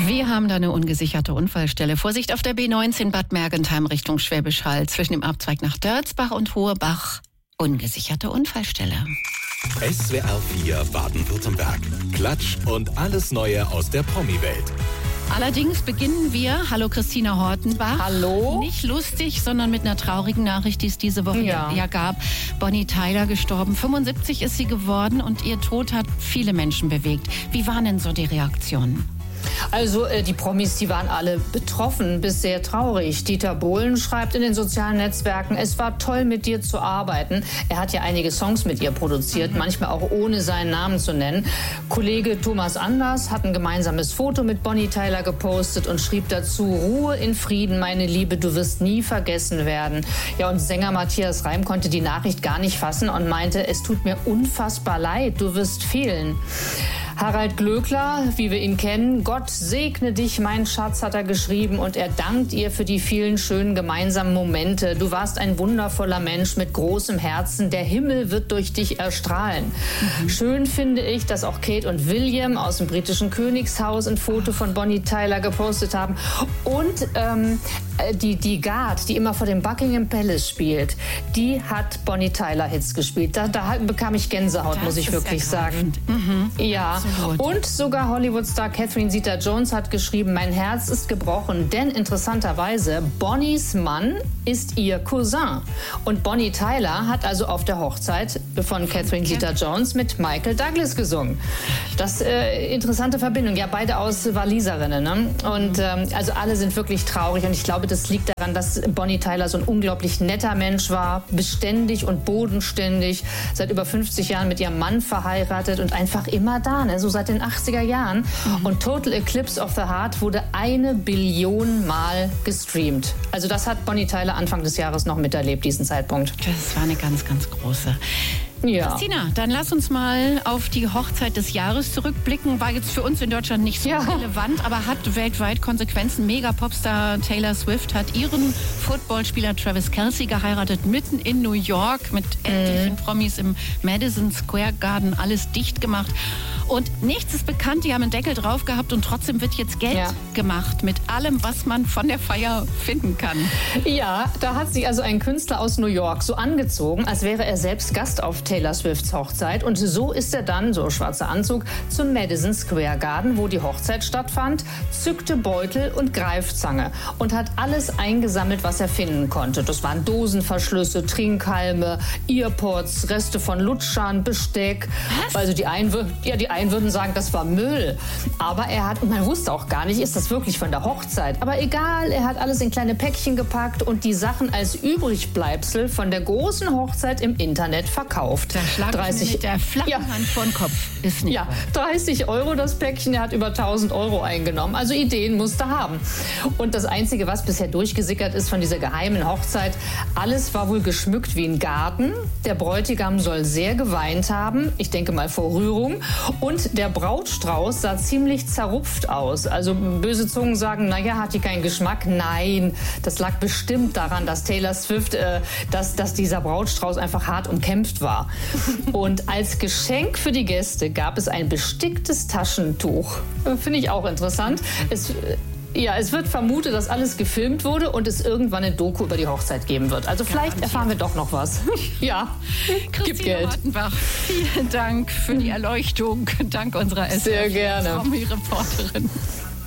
Wir haben da eine ungesicherte Unfallstelle. Vorsicht auf der B19 Bad Mergentheim Richtung Schwäbisch Hall. Zwischen dem Abzweig nach Dörzbach und Hohebach. Ungesicherte Unfallstelle. SWR 4 Baden-Württemberg. Klatsch und alles Neue aus der Promi-Welt. Allerdings beginnen wir, hallo Christina Hortenbach. Hallo. Nicht lustig, sondern mit einer traurigen Nachricht, die es diese Woche ja gab. Bonnie Tyler gestorben. 75 ist sie geworden und ihr Tod hat viele Menschen bewegt. Wie waren denn so die Reaktionen? Also die Promis, die waren alle betroffen, bis sehr traurig. Dieter Bohlen schreibt in den sozialen Netzwerken, es war toll, mit dir zu arbeiten. Er hat ja einige Songs mit ihr produziert, manchmal auch ohne seinen Namen zu nennen. Kollege Thomas Anders hat ein gemeinsames Foto mit Bonnie Tyler gepostet und schrieb dazu, Ruhe in Frieden, meine Liebe, du wirst nie vergessen werden. Ja, und Sänger Matthias Reim konnte die Nachricht gar nicht fassen und meinte, es tut mir unfassbar leid, du wirst fehlen. Harald Glöckler, wie wir ihn kennen, Gott segne dich, mein Schatz, hat er geschrieben und er dankt ihr für die vielen schönen gemeinsamen Momente. Du warst ein wundervoller Mensch mit großem Herzen, der Himmel wird durch dich erstrahlen. Schön finde ich, dass auch Kate und William aus dem britischen Königshaus ein Foto von Bonnie Tyler gepostet haben und die Guard, die immer vor dem Buckingham Palace spielt, die hat Bonnie Tyler Hits gespielt. Da bekam ich Gänsehaut, das muss ich wirklich sagen. Ja. Und sogar Hollywood-Star Catherine Zeta-Jones hat geschrieben, mein Herz ist gebrochen, denn interessanterweise, Bonnies Mann ist ihr Cousin. Und Bonnie Tyler hat also auf der Hochzeit von Catherine Zeta-Jones mit Michael Douglas gesungen. Das interessante Verbindung, ja, beide aus Waliserinnen. Ne? Und also alle sind wirklich traurig und ich glaube, das liegt daran, dass Bonnie Tyler so ein unglaublich netter Mensch war, beständig und bodenständig, seit über 50 Jahren mit ihrem Mann verheiratet und einfach immer da, ne? So seit den 80er Jahren. Und Total Eclipse of the Heart wurde 1 Billion Mal gestreamt. Also das hat Bonnie Tyler Anfang des Jahres noch miterlebt, diesen Zeitpunkt. Das war eine ganz, ganz große. Ja. Christina, dann lass uns mal auf die Hochzeit des Jahres zurückblicken. War jetzt für uns in Deutschland nicht so relevant, aber hat weltweit Konsequenzen. Mega-Popstar Taylor Swift hat ihren Footballspieler Travis Kelce geheiratet, mitten in New York mit etlichen Promis im Madison Square Garden, alles dicht gemacht. Und nichts ist bekannt, die haben einen Deckel drauf gehabt und trotzdem wird jetzt Geld gemacht mit allem, was man von der Feier finden kann. Ja, da hat sich also ein Künstler aus New York so angezogen, als wäre er selbst Gast auf Taylor Swifts Hochzeit. Und so ist er dann, so schwarzer Anzug, zum Madison Square Garden, wo die Hochzeit stattfand, zückte Beutel und Greifzange und hat alles eingesammelt, was er finden konnte. Das waren Dosenverschlüsse, Trinkhalme, Earpods, Reste von Lutschern, Besteck. Was? Also die einen würden sagen, das war Müll. Aber und man wusste auch gar nicht, ist das wirklich von der Hochzeit. Aber egal, er hat alles in kleine Päckchen gepackt und die Sachen als Übrigbleibsel von der großen Hochzeit im Internet verkauft. Da schlagen 30 mit der flachen Hand vor den Kopf. Ist nicht wahr. 30 € das Päckchen, er hat über 1.000 € eingenommen. Also Ideen musste haben. Und das Einzige, was bisher durchgesickert ist von dieser geheimen Hochzeit, alles war wohl geschmückt wie ein Garten. Der Bräutigam soll sehr geweint haben, ich denke mal vor Rührung. Und der Brautstrauß sah ziemlich zerrupft aus. Also böse Zungen sagen, naja, hat die keinen Geschmack? Nein, das lag bestimmt daran, dass Taylor Swift, dass dieser Brautstrauß einfach hart umkämpft war. Und als Geschenk für die Gäste gab es ein besticktes Taschentuch. Finde ich auch interessant. Es wird vermutet, dass alles gefilmt wurde und es irgendwann eine Doku über die Hochzeit geben wird. Also vielleicht erfahren wir doch noch was. Ja, gibt Geld. Hortenbach, vielen Dank für die Erleuchtung. Dank unserer Sehr gerne. Promi-Reporterin.